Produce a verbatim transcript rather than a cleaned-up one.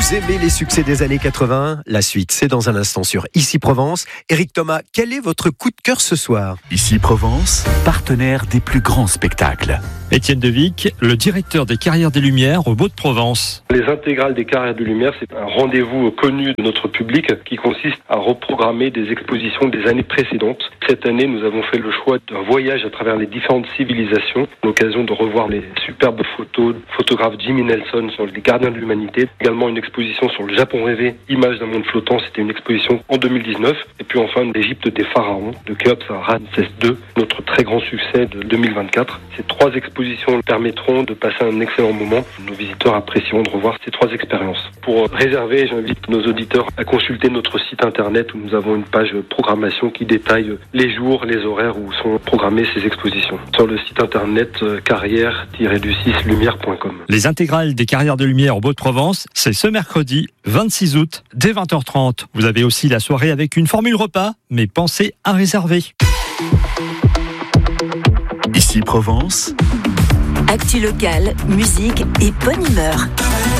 Vous aimez les succès des années quatre-vingts? La suite, c'est dans un instant sur Ici Provence. Éric Thomas, quel est votre coup de cœur ce soir? Ici Provence, partenaire des plus grands spectacles. Étienne Devic, le directeur des Carrières des Lumières au Beau-de-Provence. Les intégrales des Carrières des Lumières, c'est un rendez-vous connu de notre public qui consiste à reprogrammer des expositions des années précédentes. Cette année, nous avons fait le choix d'un voyage à travers les différentes civilisations, l'occasion de revoir les superbes photos du photographe Jimmy Nelson sur les gardiens de l'humanité. Également une exposition sur le Japon rêvé, Images d'un monde flottant, c'était une exposition en deux mille dix-neuf. Et puis enfin l'Égypte des pharaons, de Khéops à Ramsès deux, notre très grand succès de deux mille vingt-quatre. Ces trois expositions permettront de passer un excellent moment. Nos visiteurs apprécieront de revoir ces trois expériences. Pour réserver, j'invite nos auditeurs à consulter notre site internet où nous avons une page programmation qui détaille les jours, les horaires où sont programmées ces expositions. Sur le site internet carrière tiret du six lumière point com. Les intégrales des Carrières de Lumière au Beau-de-Provence, c'est ce mercredi vingt-six août dès vingt heures trente. Vous avez aussi la soirée avec une formule repas, mais pensez à réserver. Ici Provence. Actu locale, musique et bonne humeur.